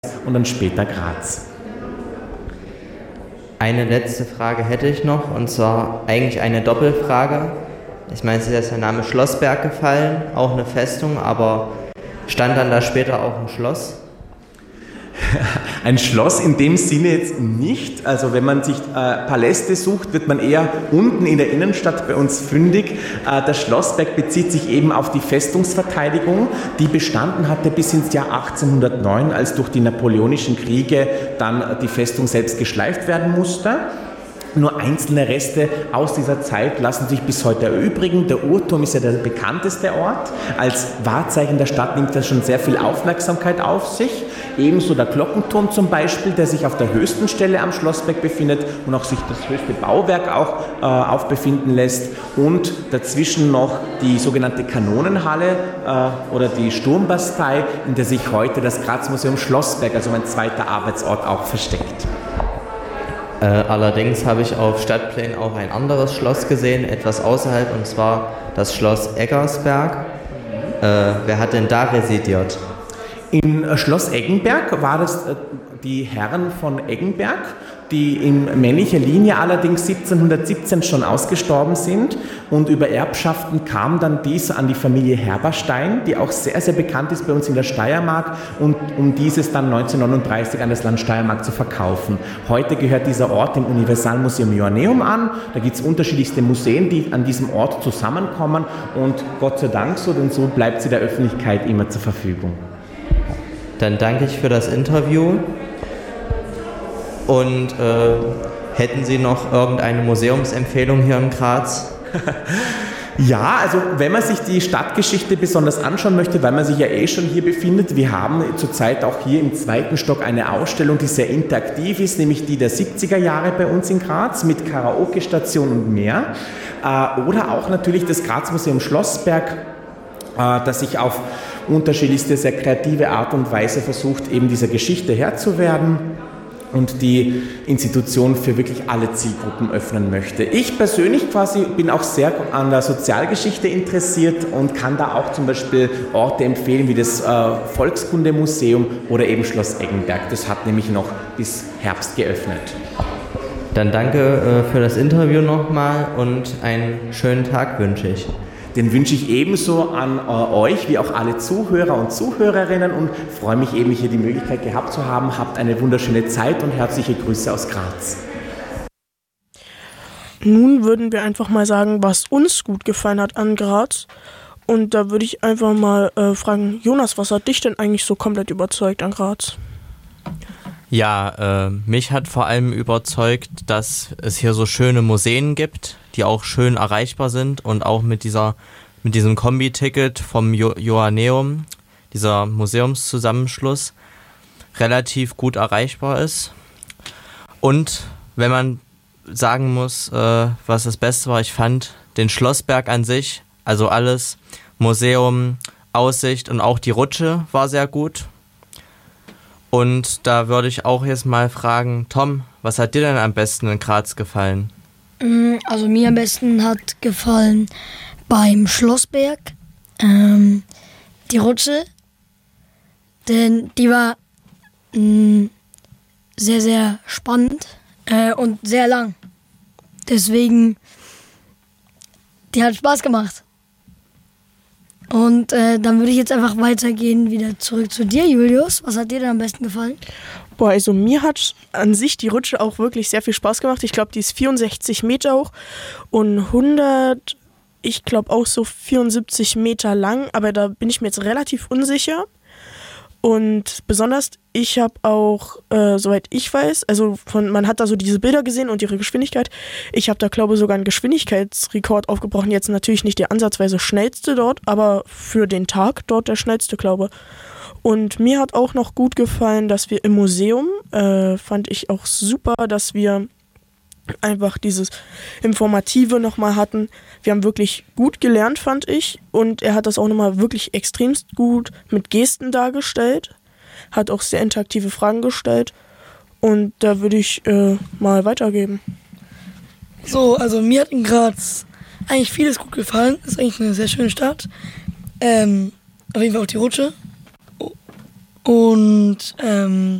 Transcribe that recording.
und dann später Graz. Eine letzte Frage hätte ich noch, und zwar eigentlich eine Doppelfrage. Ich meine, es ist jetzt der Name Schlossberg gefallen, auch eine Festung, aber stand dann da später auch ein Schloss? Ein Schloss in dem Sinne jetzt nicht. Also wenn man sich Paläste sucht, wird man eher unten in der Innenstadt bei uns fündig. Der Schlossberg bezieht sich eben auf die Festungsverteidigung, die bestanden hatte bis ins Jahr 1809, als durch die napoleonischen Kriege dann die Festung selbst geschleift werden musste. Nur einzelne Reste aus dieser Zeit lassen sich bis heute erübrigen. Der Uhrturm ist ja der bekannteste Ort. Als Wahrzeichen der Stadt nimmt das schon sehr viel Aufmerksamkeit auf sich. Ebenso der Glockenturm zum Beispiel, der sich auf der höchsten Stelle am Schlossberg befindet und auch sich das höchste Bauwerk auch aufbefinden lässt. Und dazwischen noch die sogenannte Kanonenhalle oder die Sturmbastei, in der sich heute das Graz-Museum Schlossberg, also mein zweiter Arbeitsort, auch versteckt. Allerdings habe ich auf Stadtplänen auch ein anderes Schloss gesehen, etwas außerhalb, und zwar das Schloss Eggersberg. Wer hat denn da residiert? In Schloss Eggenberg war das die Herren von Eggenberg, die in männlicher Linie allerdings 1717 schon ausgestorben sind, und über Erbschaften kam dann dies an die Familie Herberstein, die auch sehr, sehr bekannt ist bei uns in der Steiermark, und um dieses dann 1939 an das Land Steiermark zu verkaufen. Heute gehört dieser Ort dem Universalmuseum Joanneum an. Da gibt es unterschiedlichste Museen, die an diesem Ort zusammenkommen, und Gott sei Dank so, denn so bleibt sie der Öffentlichkeit immer zur Verfügung. Dann danke ich für das Interview. Und hätten Sie noch irgendeine Museumsempfehlung hier in Graz? Ja, also wenn man sich die Stadtgeschichte besonders anschauen möchte, weil man sich ja schon hier befindet, wir haben zurzeit auch hier im zweiten Stock eine Ausstellung, die sehr interaktiv ist, nämlich die der 70er Jahre bei uns in Graz mit Karaoke-Station und mehr. Oder auch natürlich das Graz-Museum Schlossberg, das sich auf unterschiedlichste, sehr kreative Art und Weise versucht, eben dieser Geschichte Herr zu werden und die Institution für wirklich alle Zielgruppen öffnen möchte. Ich persönlich quasi bin auch sehr an der Sozialgeschichte interessiert und kann da auch zum Beispiel Orte empfehlen, wie das Volkskundemuseum oder eben Schloss Eggenberg. Das hat nämlich noch bis Herbst geöffnet. Dann danke für das Interview nochmal und einen schönen Tag wünsche ich. Den wünsche ich ebenso an euch wie auch alle Zuhörer und Zuhörerinnen und freue mich eben, hier die Möglichkeit gehabt zu haben. Habt eine wunderschöne Zeit und herzliche Grüße aus Graz. Nun würden wir einfach mal sagen, was uns gut gefallen hat an Graz. Und da würde ich einfach mal fragen, Jonas, was hat dich denn eigentlich so komplett überzeugt an Graz? Ja, mich hat vor allem überzeugt, dass es hier so schöne Museen gibt, die auch schön erreichbar sind und auch mit diesem Kombi-Ticket vom Joanneum, dieser Museumszusammenschluss, relativ gut erreichbar ist. Und wenn man sagen muss, was das Beste war, ich fand den Schlossberg an sich, also alles, Museum, Aussicht und auch die Rutsche war sehr gut. Und da würde ich auch jetzt mal fragen, Tom, was hat dir denn am besten in Graz gefallen? Also mir am besten hat gefallen beim Schlossberg die Rutsche, denn die war sehr, sehr spannend und sehr lang. Deswegen, die hat Spaß gemacht. Und dann würde ich jetzt einfach weitergehen, wieder zurück zu dir, Julius. Was hat dir denn am besten gefallen? Boah, also mir hat an sich die Rutsche auch wirklich sehr viel Spaß gemacht. Ich glaube, die ist 64 Meter hoch und 100, ich glaube auch so 74 Meter lang. Aber da bin ich mir jetzt relativ unsicher. Und besonders, ich habe auch, soweit ich weiß, also man hat da so diese Bilder gesehen und ihre Geschwindigkeit. Ich habe da, glaube ich, sogar einen Geschwindigkeitsrekord aufgebrochen. Jetzt natürlich nicht der ansatzweise schnellste dort, aber für den Tag dort der schnellste, glaube ich. Und mir hat auch noch gut gefallen, dass wir im Museum, fand ich auch super, dass wir einfach dieses Informative nochmal hatten. Wir haben wirklich gut gelernt, fand ich. Und er hat das auch nochmal wirklich extremst gut mit Gesten dargestellt. Hat auch sehr interaktive Fragen gestellt. Und da würde ich mal weitergeben. So, also mir hat in Graz eigentlich vieles gut gefallen. Ist eigentlich eine sehr schöne Stadt. Auf jeden Fall auch die Rutsche. Und